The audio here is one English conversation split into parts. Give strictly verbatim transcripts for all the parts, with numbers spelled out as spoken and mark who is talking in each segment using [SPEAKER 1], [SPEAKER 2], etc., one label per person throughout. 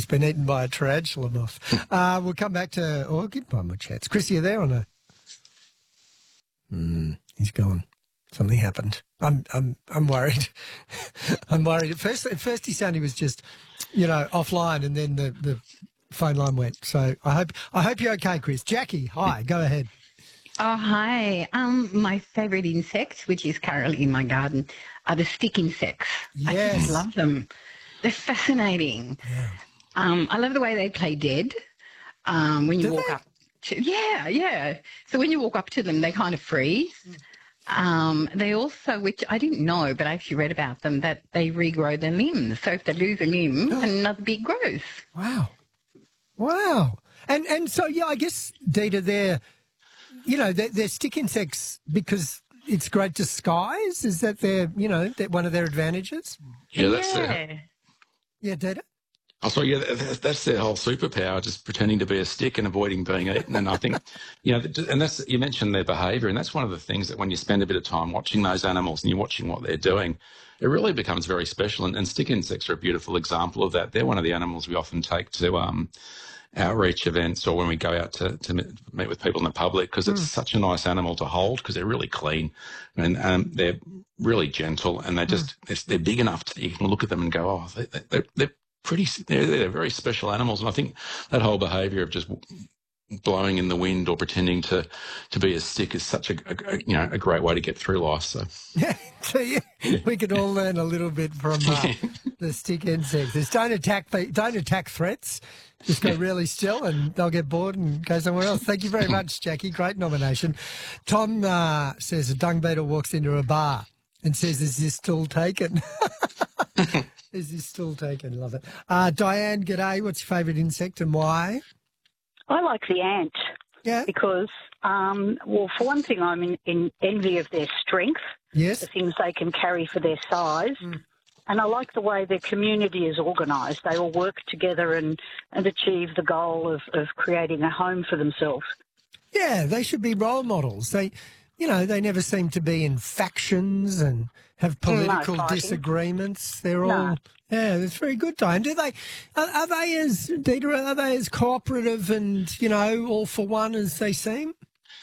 [SPEAKER 1] He's been eaten by a tarantula moth. uh, we'll come back to... Oh, I'll give one more chance. Chris, are you there or no? Mm, he's gone. Something happened. I'm I'm I'm worried. I'm worried. At first at first he sounded he was just, you know, offline, and then the, the phone line went. So I hope I hope you're okay, Chris. Jackie, hi, go ahead.
[SPEAKER 2] Oh, hi. Um, my favourite insects, which is currently in my garden, are the stick insects. I
[SPEAKER 1] Yes.
[SPEAKER 2] just love them. They're fascinating.
[SPEAKER 1] Yeah.
[SPEAKER 2] Um, I love the way they play dead. Um, when you
[SPEAKER 1] Do
[SPEAKER 2] walk
[SPEAKER 1] they?
[SPEAKER 2] up to, yeah, yeah. So when you walk up to them, they kind of freeze. Um, they also, which I didn't know, but I actually read about them, that they regrow their limbs. So if they lose a limb, another bit grows.
[SPEAKER 1] Wow. Wow. And and so, yeah, I guess, Dita, they're, you know, they're, they're stick insects because it's great disguise? Is that their, you know, that one of their advantages?
[SPEAKER 3] Yeah, that's
[SPEAKER 2] yeah.
[SPEAKER 3] their...
[SPEAKER 1] Yeah, Dita?
[SPEAKER 3] Oh, sorry, yeah, that- that's their whole superpower, just pretending to be a stick and avoiding being eaten. And I think, you know, and that's, you mentioned their behaviour, and that's one of the things that when you spend a bit of time watching those animals and you're watching what they're doing, it really becomes very special. And, and stick insects are a beautiful example of that. They're one of the animals we often take to um, outreach events or when we go out to, to meet with people in the public, because it's mm. such a nice animal to hold because they're really clean and um, they're really gentle, and they just mm. they're, they're big enough that you can look at them and go, oh, they, they're, they're pretty, they're, they're very special animals. And I think that whole behaviour of just blowing in the wind or pretending to, to be a stick is such a, a you know a great way to get through life. So
[SPEAKER 1] yeah, so yeah, we could all learn a little bit from uh, the stick insects. Just don't attack, don't attack threats. Just go really still, and they'll get bored and go somewhere else. Thank you very much, Jackie. Great nomination. Tom uh, says a dung beetle walks into a bar and says, "Is this still taken?" Is this still taken? Love it. Uh, Diane, g'day. What's your favourite insect and why?
[SPEAKER 4] I like the ant.
[SPEAKER 1] Yeah.
[SPEAKER 4] Because, um, well, for one thing, I'm in, in envy of their strength.
[SPEAKER 1] Yes.
[SPEAKER 4] The things they can carry for their size.
[SPEAKER 1] Mm.
[SPEAKER 4] And I like the way their community is organised. They all work together and, and achieve the goal of, of creating a home for themselves.
[SPEAKER 1] Yeah, they should be role models. They, you know, they never seem to be in factions and have political
[SPEAKER 4] no
[SPEAKER 1] disagreements. They're all,
[SPEAKER 4] no.
[SPEAKER 1] yeah, that's very good, Diane. Do they, are, are they as, Dita, are they as cooperative and, you know, all for one as they seem?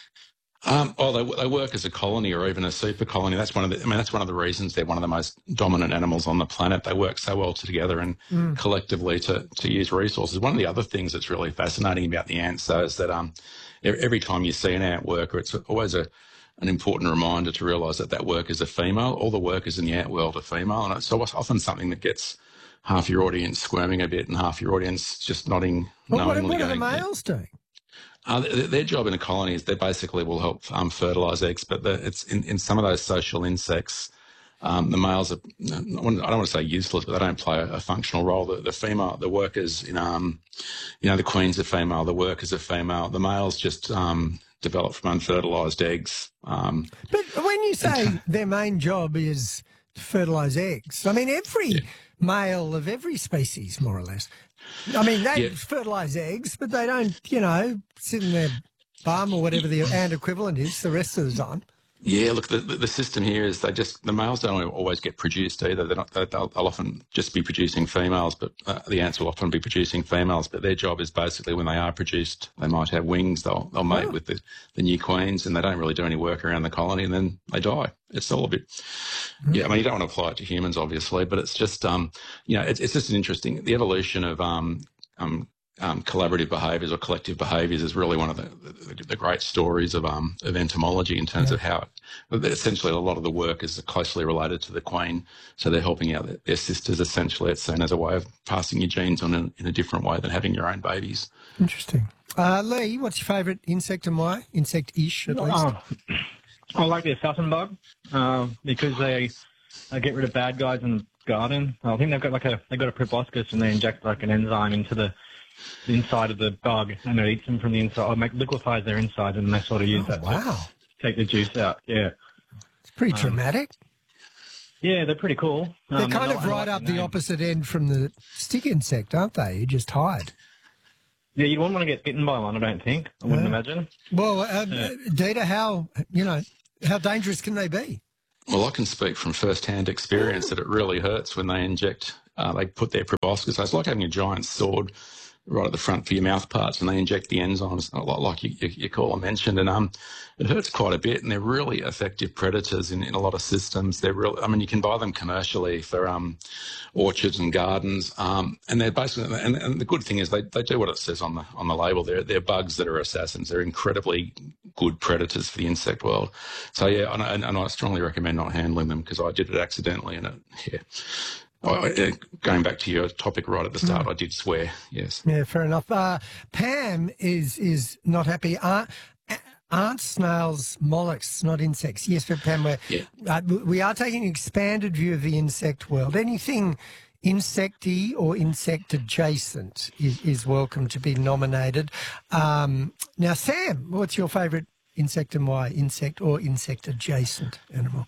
[SPEAKER 3] Um, oh, they, they work as a colony or even a super colony. That's one of the, I mean, that's one of the reasons they're one of the most dominant animals on the planet. They work so well together and mm. collectively to, to use resources. One of the other things that's really fascinating about the ants, though, is that um, every time you see an ant worker, it's always a an important reminder to realise that that worker is a female. All the workers in the ant world are female, and it's often something that gets half your audience squirming a bit and half your audience just nodding.
[SPEAKER 1] Well, what, what
[SPEAKER 3] going,
[SPEAKER 1] are the males
[SPEAKER 3] yeah.
[SPEAKER 1] doing?
[SPEAKER 3] Uh, their job in a colony is they basically will help um, fertilise eggs, but the, it's in, in some of those social insects, um, the males are, I don't want to say useless, but they don't play a, a functional role. The, the female, the workers, in, um, you know, the queens are female, the workers are female. The males just um, develop from unfertilised eggs. Um,
[SPEAKER 1] but when you say their main job is to fertilise eggs, I mean, every yeah. male of every species, more or less, I mean, they yeah. fertilise eggs, but they don't, you know, sit in their bum or whatever the ant equivalent is the rest of the time.
[SPEAKER 3] Yeah, look, the, the system here is they just, the males don't always get produced either. They're not, they'll, they'll often just be producing females, but uh, the ants will often be producing females, but their job is basically when they are produced, they might have wings, they'll, they'll mate oh. with the, the new queens, and they don't really do any work around the colony, and then they die. It's all a bit, mm-hmm. yeah, I mean, you don't want to apply it to humans, obviously, but it's just, um, you know, it's, it's just an interesting, the evolution of um, um, Um, collaborative behaviours or collective behaviours is really one of the, the, the great stories of um, of entomology in terms yeah. of how it, essentially a lot of the work is closely related to the queen, so they're helping out their, their sisters. Essentially, it's seen as a way of passing your genes on in, in a different way than having your own babies.
[SPEAKER 1] Interesting. Uh, Lee, what's your favourite insect and why? Insect-ish, at least.
[SPEAKER 5] Oh, I like the assassin bug uh, because they, they get rid of bad guys in the garden. I think they've got like a they got a proboscis and they inject like an enzyme into the the inside of the bug, and it eats them from the inside, or make, liquefies their inside, and they sort of use
[SPEAKER 1] oh,
[SPEAKER 5] that
[SPEAKER 1] wow.
[SPEAKER 5] to take the juice out. Yeah,
[SPEAKER 1] it's pretty
[SPEAKER 5] um,
[SPEAKER 1] dramatic.
[SPEAKER 5] Yeah, they're pretty cool.
[SPEAKER 1] They're um, kind of right up the opposite end from the stick insect, aren't they? You just hide.
[SPEAKER 5] Yeah, you wouldn't want to get bitten by one, I don't think. I wouldn't
[SPEAKER 1] yeah.
[SPEAKER 5] imagine.
[SPEAKER 1] Well, um, yeah. Dita, how you know how dangerous can they be?
[SPEAKER 3] Well, I can speak from first-hand experience that it really hurts when they inject Uh, they put their proboscis. So it's like having a giant sword right at the front for your mouth parts, and they inject the enzymes, like, like you, you, you caller mentioned, and um, it hurts quite a bit. And they're really effective predators in, in a lot of systems. They're real. I mean, you can buy them commercially for um, orchards and gardens, um, and they're basically. And, and the good thing is they, they do what it says on the on the label. They're they're bugs that are assassins. They're incredibly good predators for the insect world. So yeah, and, and, and I strongly recommend not handling them because I did it accidentally, and it yeah. Oh, going back to your topic right at the start, mm. I did swear, yes.
[SPEAKER 1] Yeah, fair enough. Uh, Pam is is not happy. Aren't, aren't snails mollusks, not insects? Yes, but Pam, we're,
[SPEAKER 3] yeah.
[SPEAKER 1] uh, we are taking an expanded view of the insect world. Anything insecty or insect adjacent is, is welcome to be nominated. Um, now, Sam, what's your favourite insect and why? Insect or insect adjacent animal?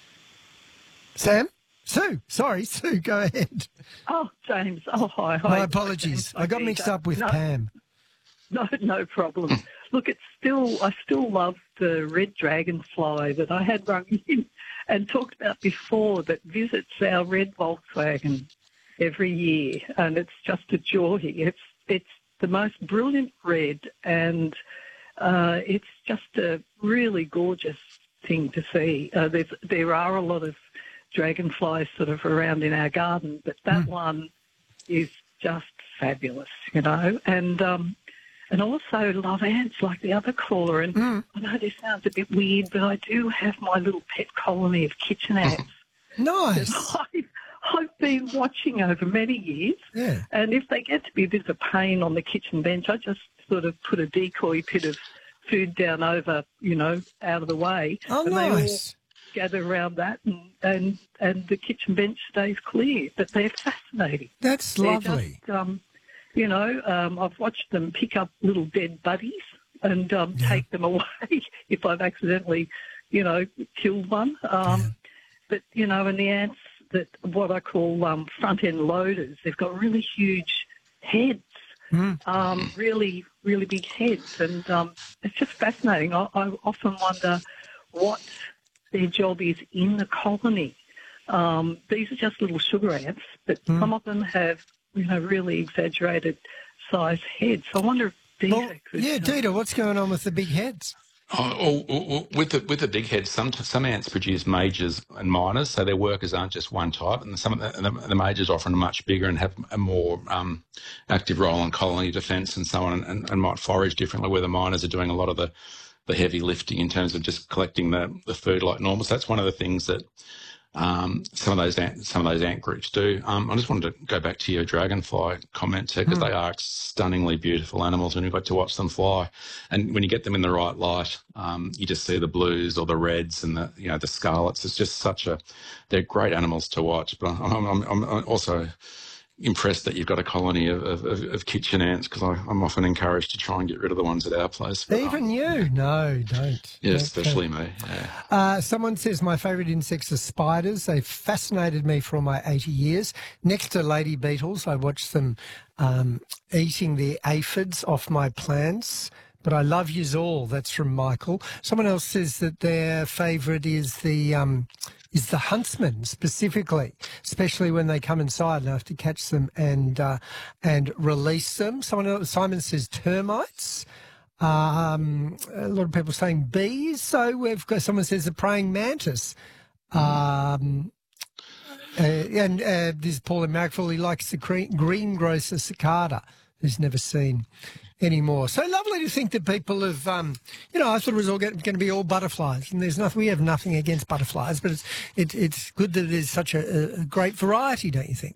[SPEAKER 1] Sam? Sue, sorry, Sue, go ahead.
[SPEAKER 6] Oh, James. Oh, hi. hi.
[SPEAKER 1] My apologies. I got mixed up with
[SPEAKER 6] no,
[SPEAKER 1] Pam.
[SPEAKER 6] No, no problem. Look, it's still, I still love the red dragonfly that I had rung in and talked about before that visits our red Volkswagen every year, and it's just a joy. It's it's the most brilliant red, and uh, it's just a really gorgeous thing to see. Uh, there's, there are a lot of dragonflies sort of around in our garden, but that mm. one is just fabulous, you know. And um, and also love ants like the other caller. And mm. I know this sounds a bit weird, but I do have my little pet colony of kitchen ants.
[SPEAKER 1] Nice.
[SPEAKER 6] I've, I've been watching over many years.
[SPEAKER 1] Yeah.
[SPEAKER 6] And if they get to be a bit of a pain on the kitchen bench, I just sort of put a decoy pit of food down over, you know, out of the way.
[SPEAKER 1] Oh,
[SPEAKER 6] and
[SPEAKER 1] nice.
[SPEAKER 6] Gather around that, and, and and the kitchen bench stays clear. But they're fascinating.
[SPEAKER 1] That's
[SPEAKER 6] they're
[SPEAKER 1] lovely.
[SPEAKER 6] Just, um, you know, um, I've watched them pick up little dead buddies and um,
[SPEAKER 1] yeah.
[SPEAKER 6] take them away if I've accidentally, you know, killed one. Um,
[SPEAKER 1] yeah.
[SPEAKER 6] But, you know, and the ants, that what I call um, front-end loaders, they've got really huge heads,
[SPEAKER 1] mm.
[SPEAKER 6] um, really, really big heads. And um, it's just fascinating. I, I often wonder what their job is in the colony. Um, these are just little sugar ants, but mm. some of them have, you know, really exaggerated size heads. So I wonder if Dita
[SPEAKER 1] well,
[SPEAKER 6] could...
[SPEAKER 1] Yeah, Dita, what's going on with the big heads?
[SPEAKER 3] Oh, oh, oh, with the with the big heads, some some ants produce majors and minors, so their workers aren't just one type. And some of the, the, the majors often are much bigger and have a more um, active role in colony defence and so on, and, and, and might forage differently. Where the minors are doing a lot of the, the heavy lifting in terms of just collecting the, the food like normal. So that's one of the things that um, some of those ant, some of those ant groups do. Um, I just wanted to go back to your dragonfly comment because mm. they are stunningly beautiful animals when you got to watch them fly. And when you get them in the right light, um, you just see the blues or the reds and the you know the scarlets. It's just such a they're great animals to watch. But I'm, I'm, I'm also impressed that you've got a colony of, of, of kitchen ants because I'm often encouraged to try and get rid of the ones at our place. But,
[SPEAKER 1] Even
[SPEAKER 3] um,
[SPEAKER 1] you? No, don't.
[SPEAKER 3] Yeah,
[SPEAKER 1] don't,
[SPEAKER 3] especially
[SPEAKER 1] don't.
[SPEAKER 3] me. Yeah.
[SPEAKER 1] Uh, someone says my favourite insects are spiders. They've fascinated me for all my eighty years. Next to lady beetles, I watch them um, eating the aphids off my plants. But I love yous all. That's from Michael. Someone else says that their favourite is the... Um, is the huntsman specifically, especially when they come inside and I have to catch them and uh, and release them. Someone else, Simon says termites. Um, a lot of people saying bees. So we've got someone says the praying mantis. Um, uh, and uh, this is Paul in Marrickville. He likes the green, greengrocer cicada, who's never seen anymore. So lovely to think that people have, um, you know, I thought it was all going to be all butterflies, and there's nothing. We have nothing against butterflies, but it's it, it's good that there's such a, a great variety, don't you think?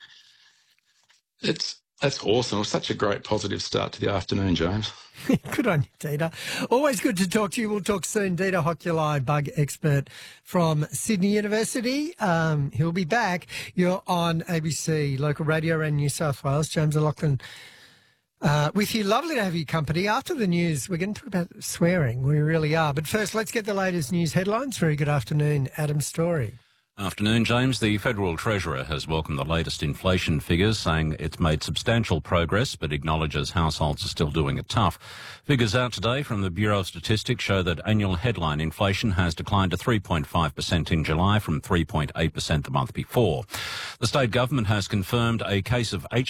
[SPEAKER 3] It's that's awesome. It was such a great positive start to the afternoon, James.
[SPEAKER 1] Good on you, Dita. Always good to talk to you. We'll talk soon. Dita Hokulai, bug expert from Sydney University. Um, he'll be back. You're on A B C Local Radio and New South Wales. James O'Loughlin Uh, with you. Lovely to have your company. After the news, we're going to talk about swearing. We really are. But first, let's get the latest news headlines. Very good afternoon, Adam Story.
[SPEAKER 7] Afternoon, James. The Federal Treasurer has welcomed the latest inflation figures, saying it's made substantial progress, but acknowledges households are still doing it tough. Figures out today from the Bureau of Statistics show that annual headline inflation has declined to three point five percent in July from three point eight percent the month before. The state government has confirmed a case of H